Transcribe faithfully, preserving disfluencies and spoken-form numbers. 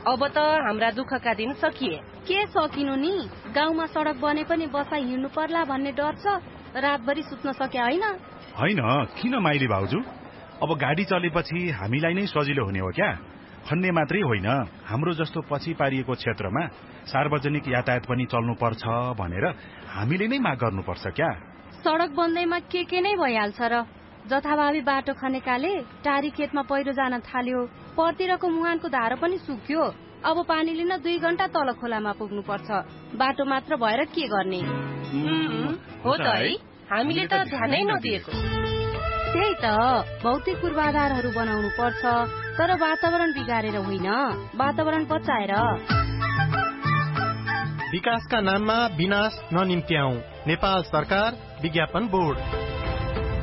अब त हाम्रा दुःखका दिन सकिए। के सकिनु नि, गाउँमा सडक बने पनि बसाइ हिँड्नु पर्ला भन्ने डर छ। रातभरि सुत्न सक्या होइन? होइन, किन माइली भाउजू? अब गाडी चलेपछि हामीलाई नै सजिलो हुने हो क्या? खन्ने मात्रै होइन, हाम्रो जस्तो पछि पारिएको क्षेत्रमा सार्वजनिक यातायात पनि चल्नु पर्छ भनेर हामीले नै माग गर्नुपर्छ क्या? सडक बन्दैमा के के नै भइहाल्छ र। जथाभावी बाटो खनेकाले टारी खेतमा पहिरो जान थाल्यो, परतिरको मुहानको धारो पनि सुक्यो। अब पानी लिन दुई घण्टा तल खोलामा पुग्नु पर्छ। बाटो मात्र भएर के गर्ने? हो त है, हामीले त ध्यानै नदिएको। त्यही त, भौतिक पूर्वाधारहरू बनाउनु पर्छ, तर वातावरण बिगारेर होइन, वातावरण बचाएर। विकासका नाममा विनाश ननिम्त्याऊ। नेपाल सरकार विज्ञापन बोर्ड।